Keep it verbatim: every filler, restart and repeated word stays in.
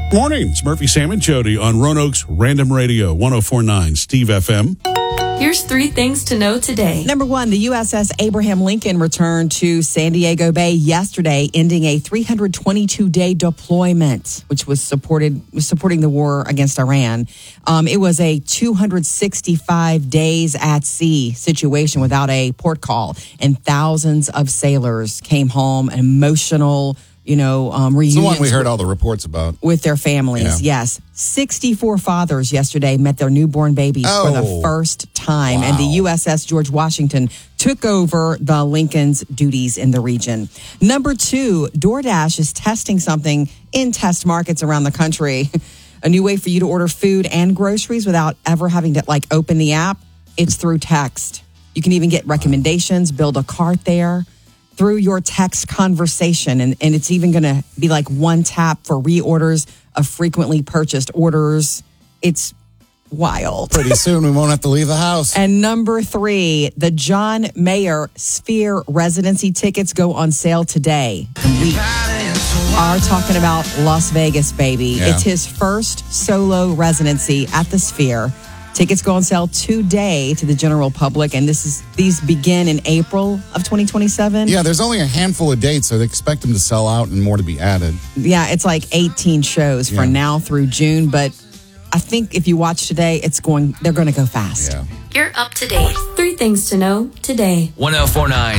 Morning. It's Murphy, Sam, and Jody on Roanoke's Random Radio, one oh four point nine Steve F M. Here's three things to know today. Number one, the U S S Abraham Lincoln returned to San Diego Bay yesterday, ending a three hundred twenty-two day deployment, which was supported was supporting the war against Iran. Um, it was a two hundred sixty-five days at sea situation without a port call, and thousands of sailors came home, emotional, you know, um, reunions. It's the one we heard all the reports about. With their families, Yeah. yes. sixty-four fathers yesterday met their newborn babies Oh. for the first time. Wow. And the U S S George Washington took over the Lincoln's duties in the region. Number two, DoorDash is testing something in test markets around the country. A new way for you to order food and groceries without ever having to, like, open the app. It's through text. You can even get recommendations, build a cart there through your text conversation. And, and it's even going to be like one tap for reorders of frequently purchased orders. It's wild. Pretty soon we won't have to leave the house. And number three, the John Mayer Sphere residency tickets go on sale today. And we are talking about Las Vegas, baby. Yeah. It's his first solo residency at the Sphere. Tickets go on sale today to the general public, and this is these begin in April of twenty twenty-seven. Yeah, there's only a handful of dates, so they expect them to sell out and more to be added. Yeah, it's like eighteen shows for Yeah. now through June, but I think if you watch today, it's going. They're going to go fast. Yeah. You're up to date. Three things to know today. one oh four point nine